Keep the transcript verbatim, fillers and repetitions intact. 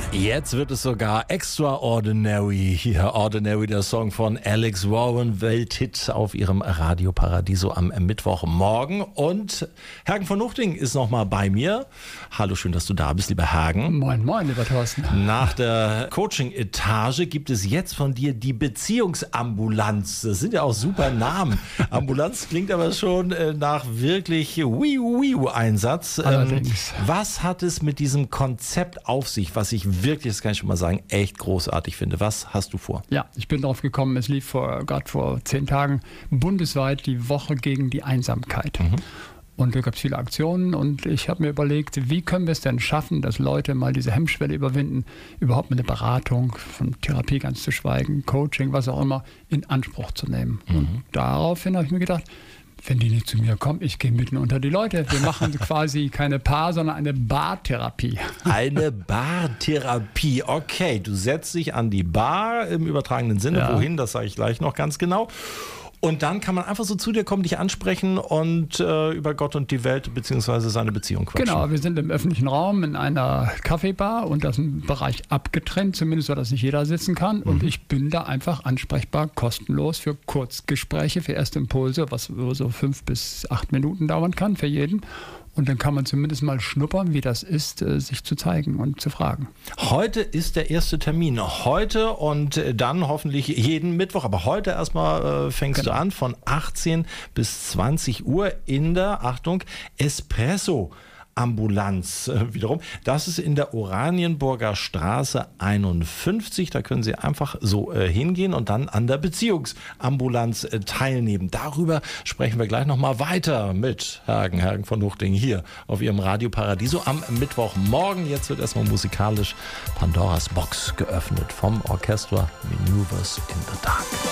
Jetzt wird es sogar extraordinary. Hier Ordinary, der Song von Alex Warren, Welthit auf ihrem Radio Paradiso am Mittwochmorgen. Und Hagen von Nuchting ist nochmal bei mir. Hallo, schön, dass du da bist, lieber Hagen. Moin, moin, lieber Thorsten. Nach der Coaching-Etage gibt es jetzt von dir die Beziehungsambulanz. Das sind ja auch super Namen. Ambulanz klingt aber schon nach wirklich Wiu-Wiu-Einsatz. Allerdings. Was hat es mit diesem Konzept auf sich, was ich wirklich, das kann ich schon mal sagen, echt großartig finde? Was hast du vor? Ja, ich bin drauf gekommen, es lief vor, gerade vor zehn Tagen bundesweit die Woche gegen die Einsamkeit. Mhm. Und da gab es viele Aktionen und ich habe mir überlegt, wie können wir es denn schaffen, dass Leute mal diese Hemmschwelle überwinden, überhaupt mit einer Beratung, von Therapie ganz zu schweigen, Coaching, was auch immer, in Anspruch zu nehmen. Mhm. Und daraufhin habe ich mir gedacht, wenn die nicht zu mir kommen, ich gehe mitten unter die Leute. Wir machen quasi keine Paar, sondern eine Bartherapie. Eine Bartherapie, okay. Du setzt dich an die Bar im übertragenen Sinne. Ja. Wohin, das sage ich gleich noch ganz genau. Und dann kann man einfach so zu dir kommen, dich ansprechen und äh, über Gott und die Welt bzw. seine Beziehung quatschen. Genau, wir sind im öffentlichen Raum in einer Kaffeebar und das ist ein Bereich abgetrennt, zumindest so, dass nicht jeder sitzen kann. Mhm. Und ich bin da einfach ansprechbar, kostenlos für Kurzgespräche, für erste Impulse, was so fünf bis acht Minuten dauern kann für jeden. Und dann kann man zumindest mal schnuppern, wie das ist, sich zu zeigen und zu fragen. Heute ist der erste Termin. Heute und dann hoffentlich jeden Mittwoch. Aber heute erstmal äh, fängst genau. du an von achtzehn bis zwanzig Uhr in der, Achtung, Espresso Ambulanz äh, wiederum. Das ist in der Oranienburger Straße einundfünfzig. Da können Sie einfach so äh, hingehen und dann an der Beziehungsambulanz äh, teilnehmen. Darüber sprechen wir gleich nochmal weiter mit Hagen, Hagen von Nuchting hier auf Ihrem Radio Paradiso am Mittwochmorgen. Jetzt wird erstmal musikalisch Pandoras Box geöffnet vom Orchester Maneuvers in the Dark.